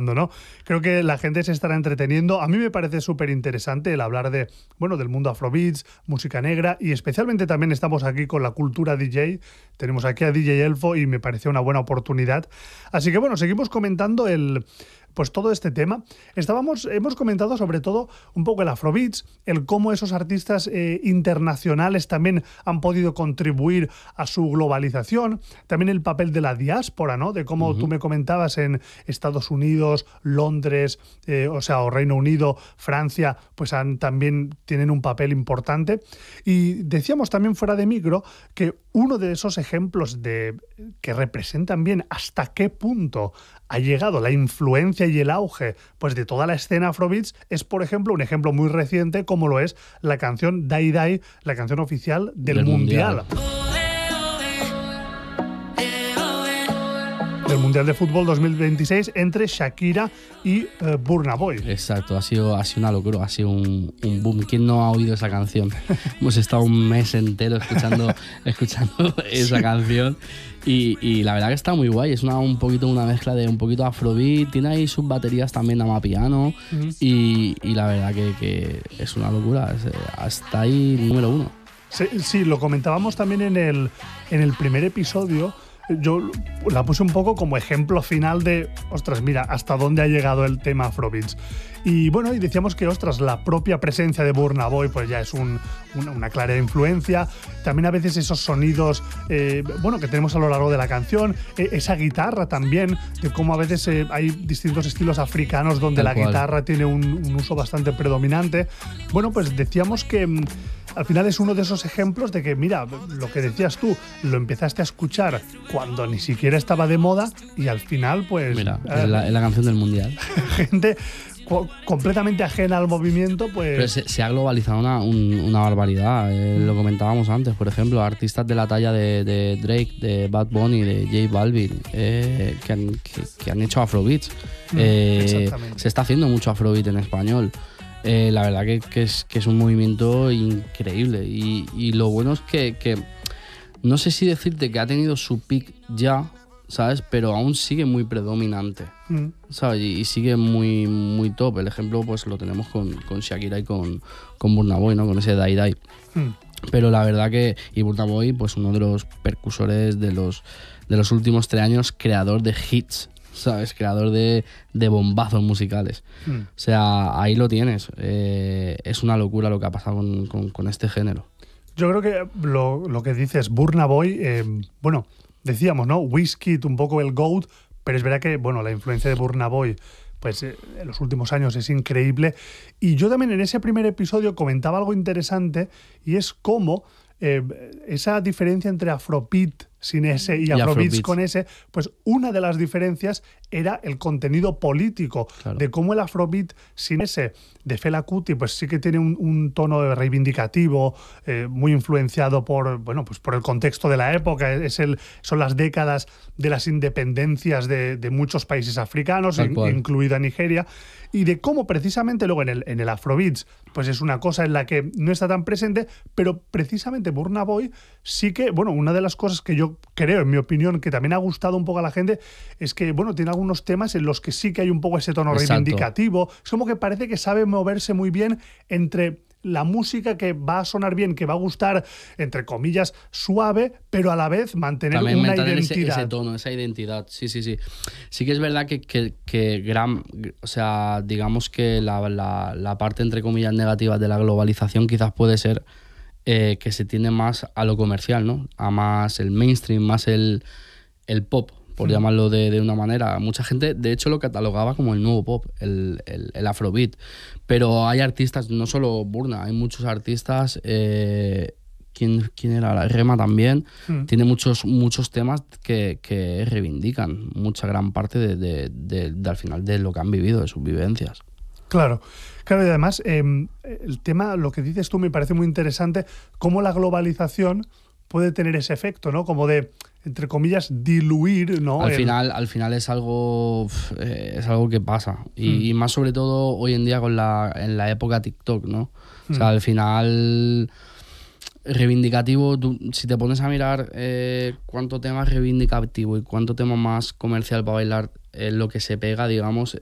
hablando, ¿no? Creo que la gente se estará entreteniendo. A mí me parece súper interesante el hablar de, bueno, del mundo afrobeats, música negra, y especialmente también estamos aquí con la cultura DJ. Tenemos aquí a DJ Elfo y me pareció una buena oportunidad. Así que bueno, seguimos comentando pues todo este tema. Hemos comentado sobre todo un poco el Afrobeats, el cómo esos artistas internacionales también han podido contribuir a su globalización, también el papel de la diáspora, ¿no? De cómo tú me comentabas en Estados Unidos, Londres, o Reino Unido, Francia, pues también tienen un papel importante. Y decíamos también fuera de micro que uno de esos ejemplos que representan bien hasta qué punto ha llegado la influencia y el auge pues de toda la escena Afrobeats es, por ejemplo, un ejemplo muy reciente como lo es la canción Die Die, la canción oficial del Mundial. Del Mundial de Fútbol 2026 entre Shakira y Burna Boy. Exacto, ha sido una locura, ha sido un boom. ¿Quién no ha oído esa canción? Hemos estado un mes entero escuchando esa canción y la verdad que está muy guay. Es un poquito una mezcla de un poquito afrobeat, tiene ahí sus baterías también amapiano y la verdad que es una locura, hasta ahí número 1. Sí, lo comentábamos también en el primer episodio. Yo la puse un poco como ejemplo final de, ostras, mira, hasta dónde ha llegado el tema Afrobeats. Y bueno, y decíamos que, ostras, la propia presencia de Burna Boy pues ya es una clara influencia. También a veces esos sonidos, que tenemos a lo largo de la canción, esa guitarra también, de cómo a veces hay distintos estilos africanos donde la guitarra tiene un uso bastante predominante. Bueno, pues decíamos que al final es uno de esos ejemplos de que, mira, lo que decías tú, lo empezaste a escuchar cuando ni siquiera estaba de moda y al final, pues... Mira, es la canción del Mundial. Gente completamente ajena al movimiento, pues... Pero se ha globalizado una barbaridad. Lo comentábamos antes, por ejemplo, artistas de la talla de Drake, de Bad Bunny, de J Balvin, que han hecho Afrobeats. Se está haciendo mucho Afrobeat en español. La verdad que es un movimiento increíble y lo bueno es que no sé si decirte que ha tenido su peak ya, ¿sabes? Pero aún sigue muy predominante, ¿sabes? Y sigue muy, muy top. El ejemplo pues lo tenemos con Shakira y con Burna Boy, ¿no? Con ese Die Die. Pero la verdad y Burna Boy pues uno de los percusores de los últimos 3 años, creador de hits, ¿sabes? Creador de bombazos musicales. O sea, ahí lo tienes. Es una locura lo que ha pasado con este género. Yo creo que lo que dices, Burna Boy, decíamos, ¿no? Wizkid, un poco el GOAT, pero es verdad que, la influencia de Burna Boy pues en los últimos años es increíble. Y yo también en ese primer episodio comentaba algo interesante y es cómo esa diferencia entre Afrobeat sin S y Afrobeats con S, pues una de las diferencias era el contenido político, claro. De cómo el Afrobeat sin S de Fela Kuti pues sí que tiene un tono reivindicativo, muy influenciado por el contexto de la época. Son las décadas de las independencias de muchos países africanos, incluida Nigeria, y de cómo precisamente luego en el Afrobeats pues es una cosa en la que no está tan presente, pero precisamente Burna Boy sí que, una de las cosas que yo creo, en mi opinión, que también ha gustado un poco a la gente, es que, tiene algunos temas en los que sí que hay un poco ese tono reivindicativo. Es como que parece que sabe moverse muy bien entre la música que va a sonar bien, que va a gustar, entre comillas, suave, pero a la vez mantener también una identidad. Ese tono, esa identidad, sí. Sí que es verdad que digamos que la parte, entre comillas, negativa de la globalización quizás puede ser que se tiende más a lo comercial, ¿no? A más el mainstream, más el pop, por llamarlo de una manera. Mucha gente, de hecho, lo catalogaba como el nuevo pop, el Afrobeat. Pero hay artistas, no solo Burna, hay muchos artistas. ¿Quién era? La Rema también. Tiene muchos temas que reivindican mucha gran parte al final de lo que han vivido, de sus vivencias. Claro, y además el tema, lo que dices tú me parece muy interesante, cómo la globalización puede tener ese efecto, ¿no? Como de, entre comillas, diluir, ¿no? Al final es algo que pasa. Y más sobre todo hoy en día en la época TikTok, ¿no? O sea, al final reivindicativo, si te pones a mirar cuánto tema es reivindicativo y cuánto tema más comercial para bailar lo que se pega, digamos,